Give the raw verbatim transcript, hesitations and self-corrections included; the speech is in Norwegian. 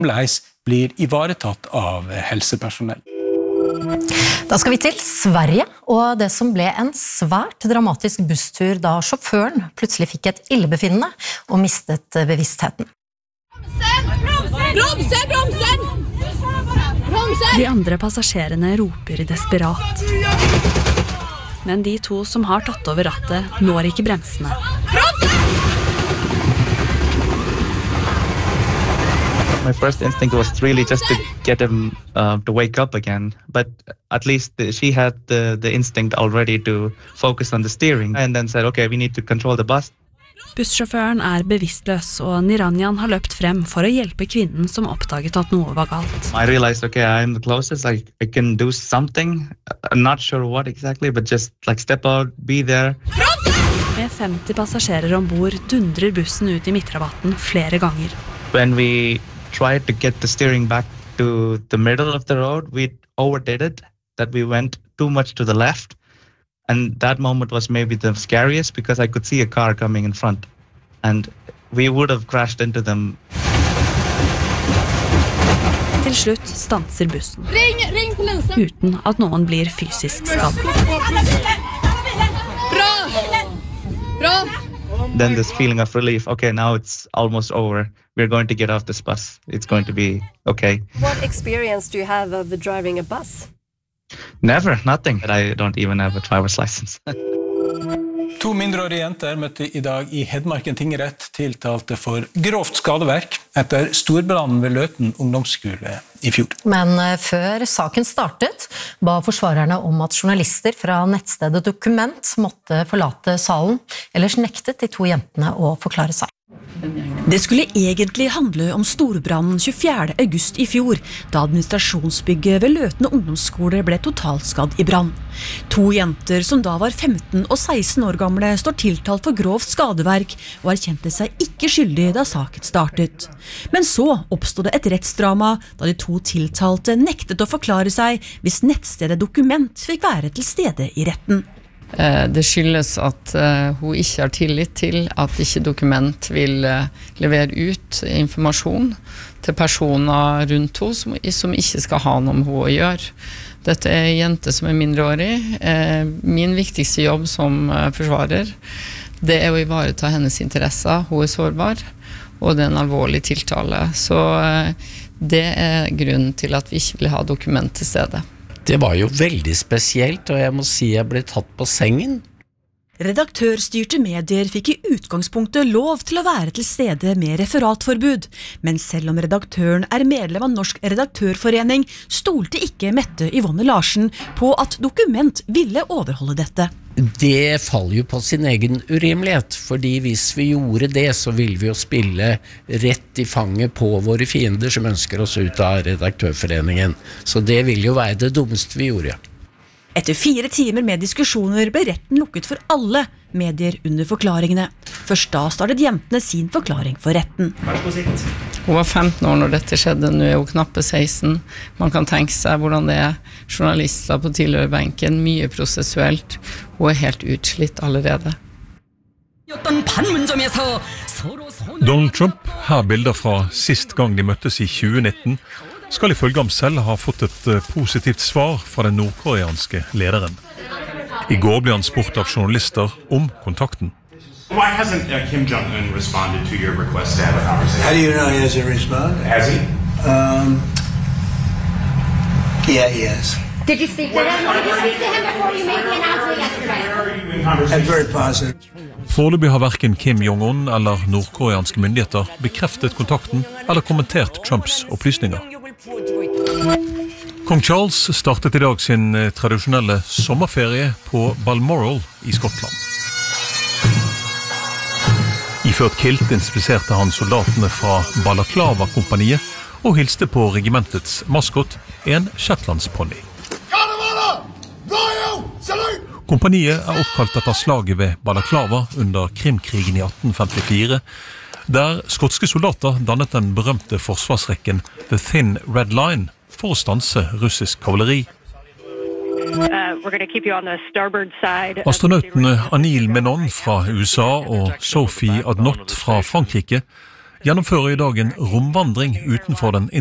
Leis blir ivaretatt av helsepersonell. Da skal vi til Sverige, og det som ble en svært dramatisk busstur da sjåføren plutselig fikk et illebefinnende og mistet bevisstheten. Bromsen! Bromsen! Bromsen! De andre passasjerene roper desperat. Men de to som har tatt over rattet når ikke bremsene. My first instinct was really just to get him uh, to wake up again. But at least she had the, the instinct already to focus on the steering and then said, okay, we need to control the bus. Bussjåføren er bevisstløs, og Niranjan har løpt frem for å hjelpe kvinnen som oppdaget at noe var galt. I realized, okay, I'm the closest. I, I can do something. I'm not sure what exactly, but just like step out, be there. Med femti passasjerer ombord dundrer bussen ut i midtrabatten flere ganger. When we tried to get the steering back to the middle of the road, we overdid it, that we went too much to the left. And that moment was maybe the scariest because I could see a car coming in front. And we would have crashed into them. Til slutt stanser bussen. Ring, ring polisen! Uten at noen blir fysisk skadet. Bra! Bra! Then this feeling of relief, okay, now it's almost over. We're going to get off this bus. It's going to be okay. What experience do you have of driving a bus? Never, nothing. I don't even have a driver's license. To mindreårige jenter møtte i dag i Hedmarken tingrett tiltalte for grovt skadeverk etter storbrannen ved Løten ungdomsskole i fjor. Men før saken startet, ba forsvarerne om at journalister fra nettstedet Dokument måtte forlate salen, ellers nektet de to jentene å forklare seg. Det skulle egentlig handle om storbrannen tjuefjerde august i fjor, da administrasjonsbygget ved Løten ungdomsskole ble totalt skadd i brann. To jenter som da var femten og seksten år gamle står tiltalt for grovt skadeverk og erkjente seg ikke skyldig da saken startet. Men så oppstod det et rettsdrama da de to tiltalte nektet å forklare seg hvis nettstedet Dokument fikk være til stede i retten. Det skyldes at hun ikke har tillit til at ikke Dokument vil levere ut informasjon til personer rundt henne som, som ikke skal ha noe med henne å gjøre. Dette er en jente som er mindreårig. Min viktigste jobb som forsvarer, det er å ivareta hennes interesser. Hun er sårbar, og det er en alvorlig tiltale. Så det er grunnen til at vi ikke vil ha Dokument til stede. Det var jo veldig spesielt, og jeg må si jeg ble tatt på sengen. Redaktørstyrte medier fikk i utgangspunktet lov til å være til stede med referatforbud, men selv om redaktøren er medlem av Norsk Redaktørforening, stolte ikke Mette Yvonne Larsen på at Dokument ville overholde dette. Det faller jo på sin egen urimelighet, fordi hvis vi gjorde det, så ville vi jo spille rett i fanget på våre fiender som ønsker oss ut av redaktørforeningen. Så det ville jo være det dummeste vi gjorde. Etter fire timer med diskusjoner ble retten lukket for alle medier under forklaringene. Først da startet jentene sin forklaring for retten. Hun var femten år når dette skjedde, nå er hun knappe seksten. Man kan tenke seg hvordan det er. Journalister på tilhørerbenken, mye prosessuelt. Hun er helt utslitt allerede. Donald Trump, her bilder fra sist gang de møttes i tjue nitten, skal ifølge ham selv ha fått et positivt svar fra den nordkoreanske lederen. I går ble han spurt av journalister om kontakten. Why hasn't uh, Kim Jong-un responded to your request to have a conversation? How do you know he hasn't responded? Has he? Um, yeah, he has. Did you speak to him? Did you speak to him before you made the announcement yesterday? I'm very positive. Foreløpig har hverken Kim Jong-un eller nordkoreanske myndigheter bekreftet kontakten eller kommentert Trumps opplysninger. Kong Charles startet i dag sin tradisjonelle sommerferie på Balmoral i Skottland. Iført kilt inspiserte han soldatene fra Balaklava-kompaniet og hilste på regimentets maskot, en shetlandsponni. Kompaniet er oppkalt etter slaget ved Balaklava under Krimkrigen i atten femtifire, der skotske soldater dannet den berømte forsvarsrekken The Thin Red Line for å stanse russisk kavaleri. Astronautene Anil Menon fra U S A og Sophie Adnot fra Frankrike gjennomfører i dag en romvandring utenfor den